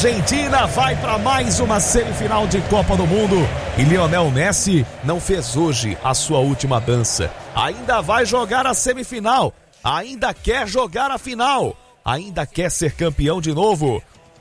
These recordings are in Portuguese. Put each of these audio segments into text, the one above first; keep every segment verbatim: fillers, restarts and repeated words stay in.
Argentina vai para mais uma semifinal de Copa do Mundo e Lionel Messi não fez hoje a sua última dança. Ainda vai jogar a semifinal, ainda quer jogar a final, ainda quer ser campeão de novo.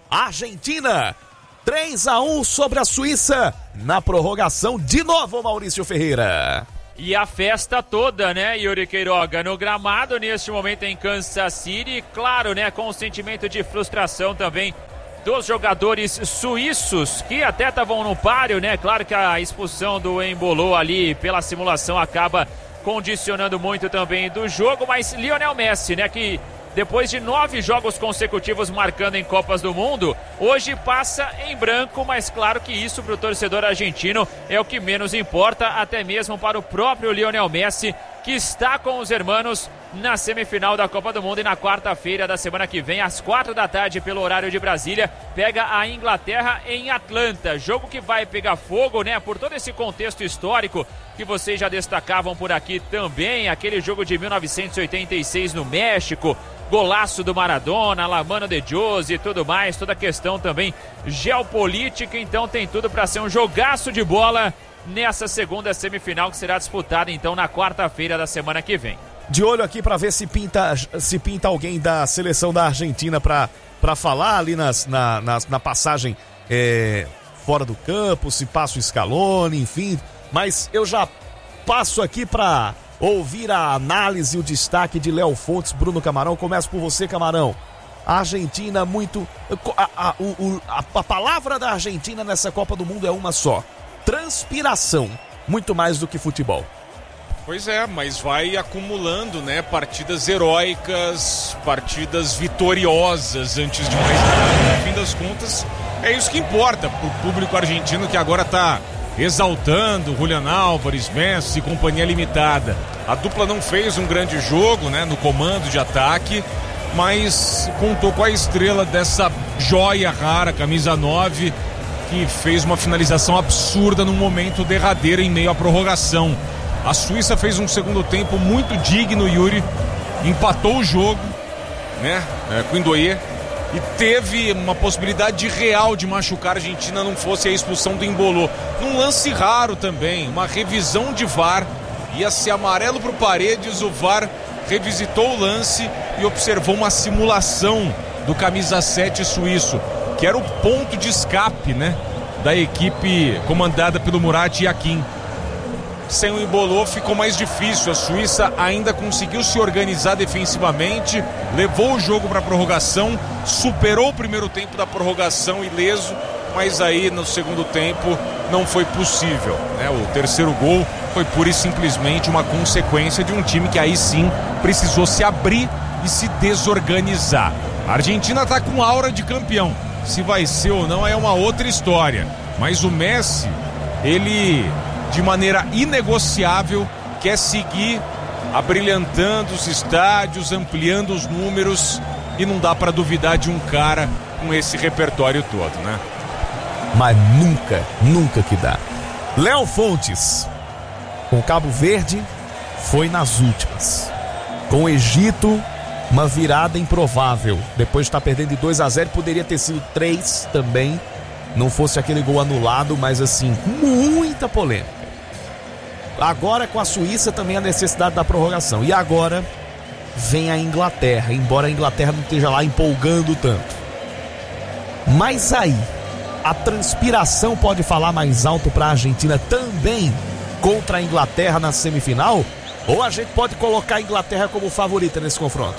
Argentina, três a um sobre a Suíça na prorrogação de novo, Maurício Ferreira. E a festa toda, né, Yuri Queiroga, no gramado neste momento em Kansas City, claro, né, com um sentimento de frustração também dos jogadores suíços, que até estavam no páreo, né, claro que a expulsão do Embolo ali pela simulação acaba condicionando muito também do jogo, mas Lionel Messi, né, que depois de nove jogos consecutivos marcando em Copas do Mundo, hoje passa em branco, mas claro que isso para o torcedor argentino é o que menos importa, até mesmo para o próprio Lionel Messi, que está com os hermanos na semifinal da Copa do Mundo e na quarta-feira da semana que vem, às quatro da tarde, pelo horário de Brasília, pega a Inglaterra em Atlanta. Jogo que vai pegar fogo, né, por todo esse contexto histórico que vocês já destacavam por aqui também, aquele jogo de mil novecentos e oitenta e seis no México, golaço do Maradona, La Mano de Jose e tudo mais, toda a questão também geopolítica, então tem tudo para ser um jogaço de bola nessa segunda semifinal que será disputada então na quarta-feira da semana que vem. De olho aqui para ver se pinta, se pinta alguém da seleção da Argentina para para falar ali nas, na, nas, na passagem é, fora do campo, se passa o Scaloni, enfim, mas eu já passo aqui para ouvir a análise e o destaque de Léo Fontes, Bruno Camarão. Começo por você, Camarão. A Argentina muito... A, a, o, a, a palavra da Argentina nessa Copa do Mundo é uma só. Transpiração. Muito mais do que futebol. Pois é, mas vai acumulando, né? Partidas heróicas, partidas vitoriosas antes de mais nada. No fim das contas, é isso que importa pro público argentino que agora tá exaltando Julián Álvares, Messi e companhia limitada. A dupla não fez um grande jogo, né, no comando de ataque, mas contou com a estrela dessa joia rara, camisa nove, que fez uma finalização absurda num momento derradeiro em meio à prorrogação. A Suíça fez um segundo tempo muito digno, Yuri, empatou o jogo, né, é, com o Ndoye, e teve uma possibilidade real de machucar a Argentina, não fosse a expulsão do Embolo. Num lance raro também, uma revisão de V A R, ia ser amarelo pro Paredes, o V A R revisitou o lance e observou uma simulação do camisa sete suíço, que era o ponto de escape, né, da equipe comandada pelo Murat Yakin. Sem o Embolo ficou mais difícil. A Suíça ainda conseguiu se organizar defensivamente, levou o jogo para a prorrogação, superou o primeiro tempo da prorrogação ileso, mas aí no segundo tempo não foi possível, né? O terceiro gol foi pura e simplesmente uma consequência de um time que aí sim precisou se abrir e se desorganizar. A Argentina está com aura de campeão, se vai ser ou não é uma outra história, mas o Messi, ele de maneira inegociável quer seguir abrilhantando os estádios, ampliando os números, e não dá para duvidar de um cara com esse repertório todo, né? Mas nunca, nunca que dá. Léo Fontes, com Cabo Verde, foi nas últimas. Com o Egito, uma virada improvável. Depois de estar perdendo de dois a zero, poderia ter sido três também, não fosse aquele gol anulado, mas assim, muita polêmica. Agora com a Suíça também a necessidade da prorrogação. E agora vem a Inglaterra, embora a Inglaterra não esteja lá empolgando tanto. Mas aí, a transpiração pode falar mais alto para a Argentina também contra a Inglaterra na semifinal? Ou a gente pode colocar a Inglaterra como favorita nesse confronto?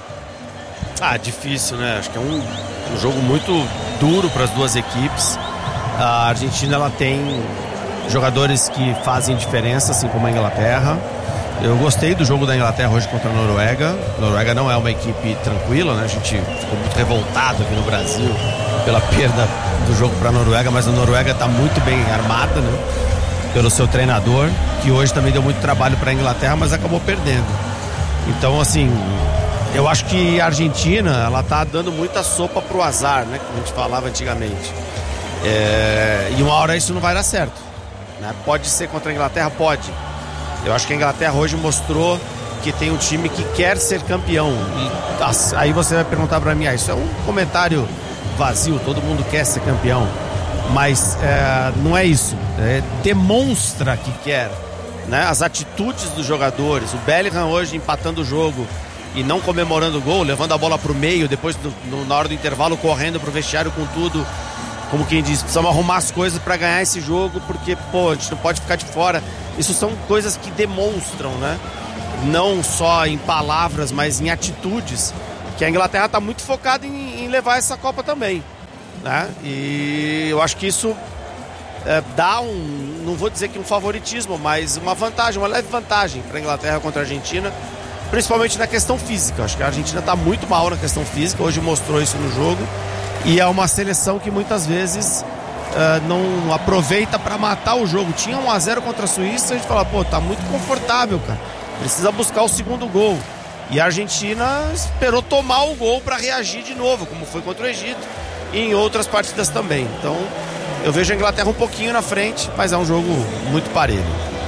Ah, difícil, né? Acho que é um, um jogo muito duro para as duas equipes. A Argentina, ela tem jogadores que fazem diferença, assim como a Inglaterra. Eu gostei do jogo da Inglaterra hoje contra a Noruega. A Noruega não é uma equipe tranquila, né? A gente ficou muito revoltado aqui no Brasil pela perda do jogo para a Noruega, mas a Noruega está muito bem armada, né? Pelo seu treinador, que hoje também deu muito trabalho para a Inglaterra, mas acabou perdendo. Então, assim, eu acho que a Argentina, ela tá dando muita sopa pro azar, né? Como a gente falava antigamente. É... E uma hora isso não vai dar certo, né? Pode ser contra a Inglaterra? Pode. Eu acho que a Inglaterra hoje mostrou que tem um time que quer ser campeão. E aí você vai perguntar para mim, ah, isso é um comentário vazio, todo mundo quer ser campeão, mas é, não é isso, é, demonstra que quer, né? As atitudes dos jogadores, o Bellingham hoje empatando o jogo e não comemorando o gol, levando a bola pro meio, depois no, no, na hora do intervalo correndo pro vestiário com tudo, como quem diz, precisamos arrumar as coisas para ganhar esse jogo, porque pô, a gente não pode ficar de fora. Isso são coisas que demonstram, né? Não só em palavras, mas em atitudes, que a Inglaterra está muito focada em, em levar essa Copa também, né? E eu acho que isso é, dá um, não vou dizer que um favoritismo, mas uma vantagem, uma leve vantagem para a Inglaterra contra a Argentina, principalmente na questão física. Acho que a Argentina está muito mal na questão física, hoje mostrou isso no jogo, e é uma seleção que muitas vezes uh, não aproveita para matar o jogo. Tinha um a zero contra a Suíça, a gente fala, pô, tá muito confortável, cara, precisa buscar o segundo gol. E a Argentina esperou tomar o gol para reagir de novo, como foi contra o Egito e em outras partidas também. Então eu vejo a Inglaterra um pouquinho na frente, mas é um jogo muito parelho.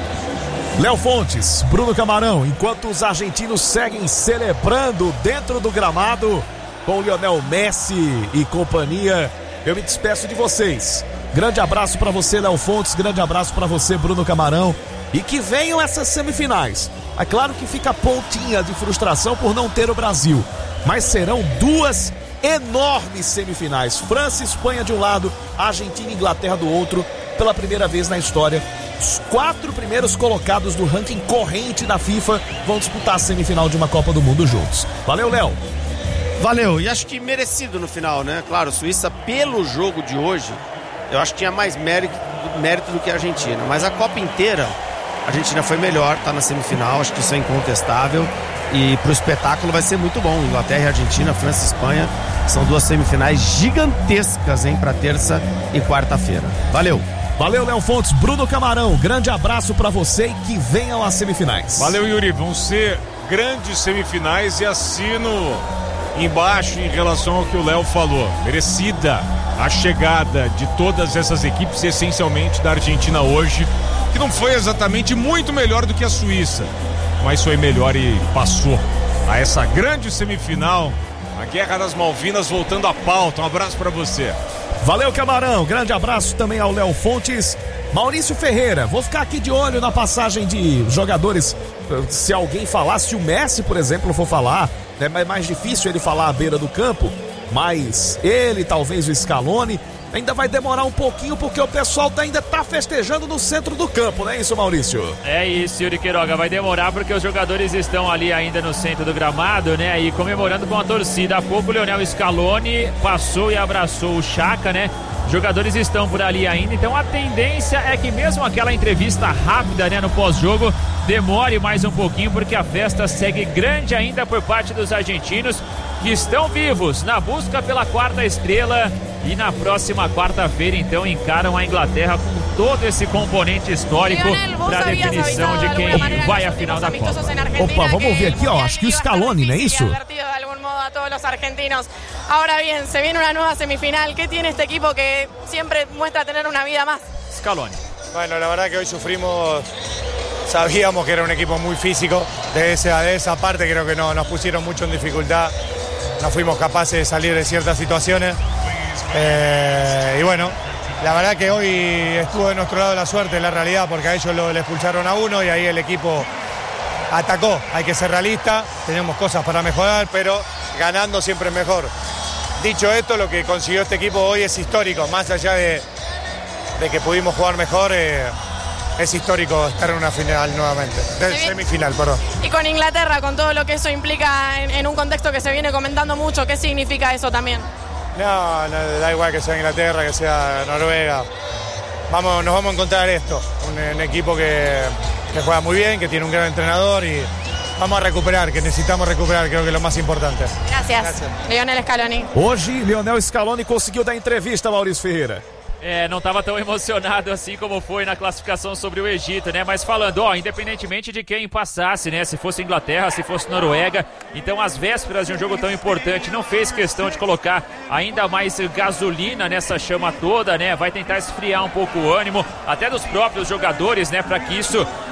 Léo Fontes, Bruno Camarão, enquanto os argentinos seguem celebrando dentro do gramado com Lionel Messi e companhia, eu me despeço de vocês. Grande abraço para você, Léo Fontes, grande abraço para você, Bruno Camarão, e que venham essas semifinais. É claro que fica pontinha de frustração por não ter o Brasil, mas serão duas enormes semifinais. França e Espanha de um lado, Argentina e Inglaterra do outro, pela primeira vez na história. Os quatro primeiros colocados do ranking corrente da FIFA vão disputar a semifinal de uma Copa do Mundo juntos. Valeu, Léo. Valeu, e acho que merecido no final, né? Claro, Suíça, pelo jogo de hoje, eu acho que tinha mais mérito, mérito do que a Argentina, mas a Copa inteira a Argentina foi melhor, tá na semifinal, acho que isso é incontestável, e pro espetáculo vai ser muito bom. Inglaterra e Argentina, França e Espanha, são duas semifinais gigantescas, hein, pra terça e quarta-feira. Valeu! Valeu, Léo Fontes, Bruno Camarão, grande abraço pra você e que venham às semifinais. Valeu, Yuri, vão ser grandes semifinais e assino embaixo em relação ao que o Léo falou. Merecida a chegada de todas essas equipes, essencialmente da Argentina hoje, que não foi exatamente muito melhor do que a Suíça, mas foi melhor e passou a essa grande semifinal, a Guerra das Malvinas voltando à pauta. Um abraço pra você. Valeu, Camarão, grande abraço também ao Léo Fontes. Maurício Ferreira, vou ficar aqui de olho na passagem de jogadores. Se alguém falar, se o Messi, por exemplo, for falar, é mais difícil ele falar à beira do campo, mas ele, talvez o Scaloni, ainda vai demorar um pouquinho, porque o pessoal ainda tá festejando no centro do campo, não é isso, Maurício? É isso, Yuri Queiroga, vai demorar porque os jogadores estão ali ainda no centro do gramado, né, e comemorando com a torcida. Há pouco o Lionel Scaloni passou e abraçou o Xhaka, né? Jogadores estão por ali ainda, então a tendência é que mesmo aquela entrevista rápida, né, no pós-jogo, demore mais um pouquinho, porque a festa segue grande ainda por parte dos argentinos, que estão vivos na busca pela quarta estrela, e na próxima quarta-feira então encaram a Inglaterra com todo esse componente histórico para a definição de quem vai à final da Copa. Opa, vamos ouvir aqui, ó, acho que o Scaloni, não é isso? A todos los argentinos. Ahora bien, se viene una nueva semifinal. ¿Qué tiene este equipo que siempre muestra tener una vida más? Scaloni. Bueno, la verdad que hoy sufrimos, sabíamos que era un equipo muy físico, de esa, de esa parte creo que no, nos pusieron mucho en dificultad, no fuimos capaces de salir de ciertas situaciones, eh, y bueno, la verdad que hoy estuvo de nuestro lado la suerte, la realidad, porque a ellos lo, le expulsaron a uno y ahí el equipo atacó. Hay que ser realista, tenemos cosas para mejorar, pero ganando siempre es mejor. Dicho esto, lo que consiguió este equipo hoy es histórico, más allá de, de que pudimos jugar mejor, eh, es histórico estar en una final nuevamente, de semifinal, perdón. Y con Inglaterra, con todo lo que eso implica en, en un contexto que se viene comentando mucho, ¿qué significa eso también? No, no, da igual que sea Inglaterra, que sea Noruega, vamos, nos vamos a encontrar esto, un, un equipo que, que juega muy bien, que tiene un gran entrenador y vamos a recuperar, que necesitamos recuperar, creo que es lo más importante. Gracias, Gracias. Lionel Scaloni. Hoje, Lionel Scaloni conseguiu dar entrevista, Maurício Ferreira. É, não estava tão emocionado assim como foi na classificação sobre o Egito, né? Mas falando, ó, independentemente de quem passasse, né? Se fosse Inglaterra, se fosse Noruega, então às vésperas de um jogo tão importante, não fez questão de colocar ainda mais gasolina nessa chama toda, né? Vai tentar esfriar um pouco o ânimo, até dos próprios jogadores, né? Para que isso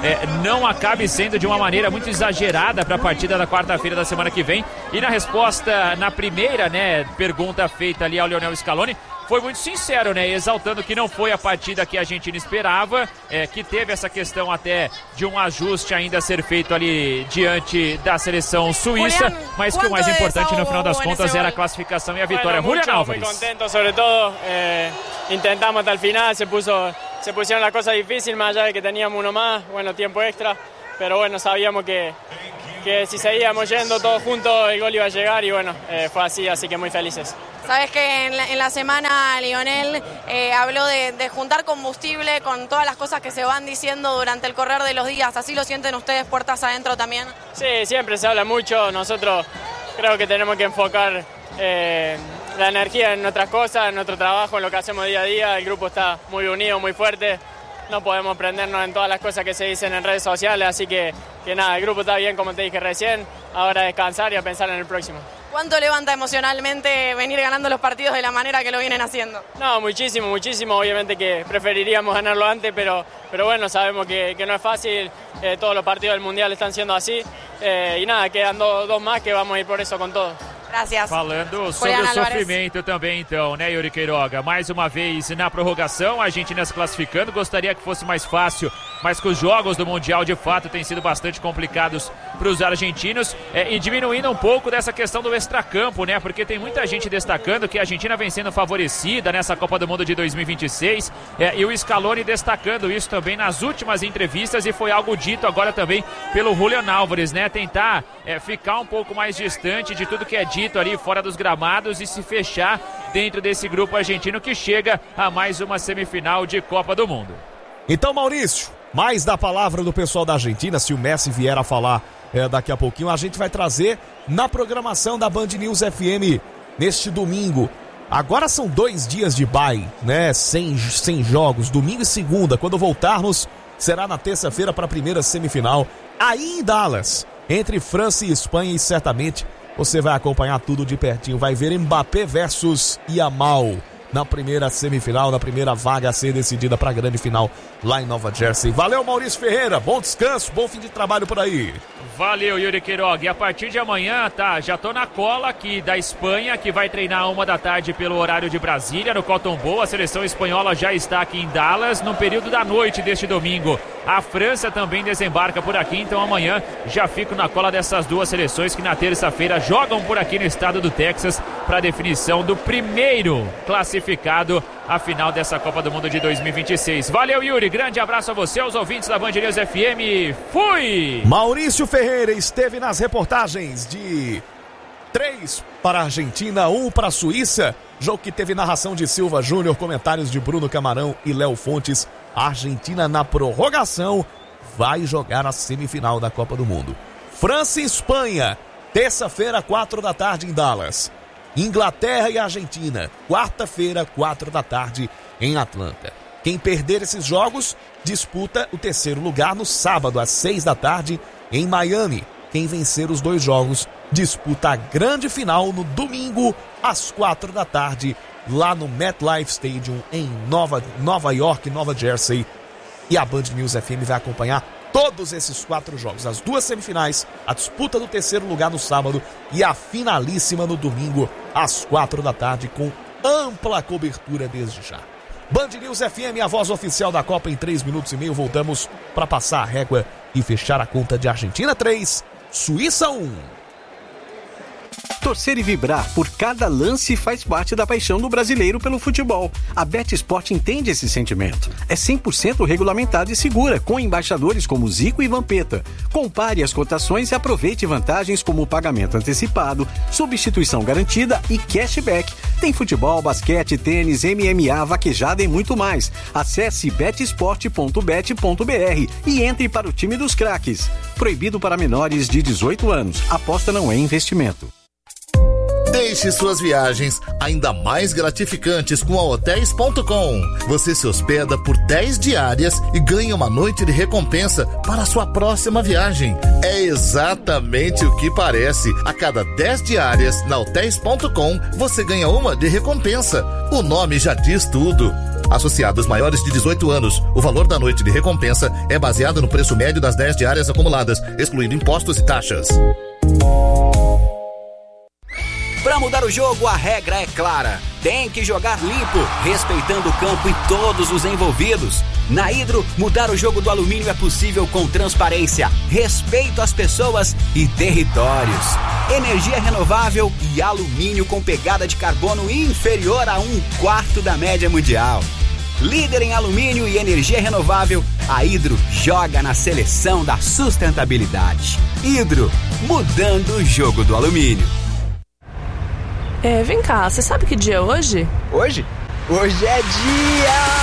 é, não acabe sendo de uma maneira muito exagerada para a partida da quarta-feira da semana que vem. E na resposta, na primeira, né, pergunta feita ali ao Lionel Scaloni, foi muito sincero, né, exaltando que não foi a partida que a Argentina esperava, é, que teve essa questão até de um ajuste ainda a ser feito ali diante da seleção suíça, Julián, mas que o mais importante no final das contas era a classificação e a vitória. Bueno, Julián Álvares. Muy contento, sobre todo, eh, intentamos hasta el final, se puso, se pusieron las cosas difíciles, más allá de que teníamos uno más, bueno, tiempo extra, pero bueno, sabíamos que, que si seguíamos yendo todos juntos el gol iba a llegar y bueno, eh, fue así, así que muy felices. Sabes que en la, en la semana Lionel eh, habló de, de juntar combustible con todas las cosas que se van diciendo durante el correr de los días. ¿Así lo sienten ustedes puertas adentro también? Sí, siempre se habla mucho. Nosotros creo que tenemos que enfocar eh, la energía en otras cosas, en nuestro trabajo, en lo que hacemos día a día. El grupo está muy unido, muy fuerte. No podemos prendernos en todas las cosas que se dicen en redes sociales. Así que, que nada, el grupo está bien, como te dije recién. Ahora a descansar y a pensar en el próximo. ¿Cuánto levanta emocionalmente venir ganando los partidos de la manera que lo vienen haciendo? No, muchísimo, muchísimo. Obviamente que preferiríamos ganarlo antes, pero, pero bueno, sabemos que, que no es fácil. Eh, todos los partidos del Mundial están siendo así. Eh, y nada, quedan do, dos más que vamos a ir por eso con todo. Gracias. Falando sobre o sofrimento também, então, né, Yuri Queiroga? Mais uma vez na prorrogação, a Argentina se classificando. Gostaria que fosse mais fácil, mas que os jogos do Mundial de fato têm sido bastante complicados para os argentinos, é, e diminuindo um pouco dessa questão do extracampo, né? Porque tem muita gente destacando que a Argentina vem sendo favorecida nessa Copa do Mundo de dois mil e vinte e seis, é, e o Scaloni destacando isso também nas últimas entrevistas, e foi algo dito agora também pelo Julián Álvares, né? Tentar é, ficar um pouco mais distante de tudo que é dito ali fora dos gramados e se fechar dentro desse grupo argentino que chega a mais uma semifinal de Copa do Mundo. Então, Maurício, mais da palavra do pessoal da Argentina, se o Messi vier a falar é, daqui a pouquinho, a gente vai trazer na programação da Band News F M neste domingo. Agora são dois dias de bye, né? Sem, sem jogos, domingo e segunda. Quando voltarmos, será na terça-feira para a primeira semifinal, aí em Dallas, entre França e Espanha, e certamente você vai acompanhar tudo de pertinho. Vai ver Mbappé versus Yamal na primeira semifinal, na primeira vaga a ser decidida para a grande final lá em Nova Jersey. Valeu, Maurício Ferreira. Bom descanso, bom fim de trabalho por aí. Valeu, Yuri Queiroga. E a partir de amanhã, tá, já tô na cola aqui da Espanha, que vai treinar uma da tarde pelo horário de Brasília, no Cotton Bowl. A seleção espanhola já está aqui em Dallas, no período da noite deste domingo. A França também desembarca por aqui, então amanhã já fico na cola dessas duas seleções que na terça-feira jogam por aqui no estado do Texas para a definição do primeiro classificado à final dessa Copa do Mundo de dois mil e vinte e seis. Valeu, Yuri. Grande abraço a você, aos ouvintes da Band News F M. Fui! Maurício Ferreira esteve nas reportagens de três para a Argentina, um para a Suíça. Jogo que teve narração de Silva Júnior, comentários de Bruno Camarão e Léo Fontes. A Argentina na prorrogação vai jogar a semifinal da Copa do Mundo. França e Espanha, terça-feira, quatro da tarde em Dallas. Inglaterra e Argentina, quarta-feira, quatro da tarde em Atlanta. Quem perder esses jogos disputa o terceiro lugar no sábado, às seis da tarde, em Miami. Quem vencer os dois jogos disputa a grande final no domingo, às quatro da tarde, lá no MetLife Stadium, em Nova, Nova York, Nova Jersey. E a Band News F M vai acompanhar todos esses quatro jogos, as duas semifinais, a disputa do terceiro lugar no sábado e a finalíssima no domingo, às quatro da tarde, com ampla cobertura desde já. Band News F M, a voz oficial da Copa. Em três minutos e meio voltamos para passar a régua e fechar a conta de Argentina três, Suíça um. Torcer e vibrar por cada lance faz parte da paixão do brasileiro pelo futebol. A BetSport entende esse sentimento. É cem por cento regulamentada e segura, com embaixadores como Zico e Vampeta. Compare as cotações e aproveite vantagens como pagamento antecipado, substituição garantida e cashback. Tem futebol, basquete, tênis, M M A, vaquejada e muito mais. Acesse betsport ponto bet ponto b r e entre para o time dos craques. Proibido para menores de dezoito anos. Aposta não é investimento. Deixe suas viagens ainda mais gratificantes com a hotéis ponto com. Você se hospeda por dez diárias e ganha uma noite de recompensa para a sua próxima viagem. É exatamente o que parece. A cada dez diárias na hotéis ponto com, você ganha uma de recompensa. O nome já diz tudo. Associados maiores de dezoito anos, o valor da noite de recompensa é baseado no preço médio das dez diárias acumuladas, excluindo impostos e taxas. Para mudar o jogo, a regra é clara. Tem que jogar limpo, respeitando o campo e todos os envolvidos. Na Hidro, mudar o jogo do alumínio é possível com transparência, respeito às pessoas e territórios. Energia renovável e alumínio com pegada de carbono inferior a um quarto da média mundial. Líder em alumínio e energia renovável, a Hidro joga na seleção da sustentabilidade. Hidro, mudando o jogo do alumínio. É, vem cá, você sabe que dia é hoje? Hoje? Hoje é dia...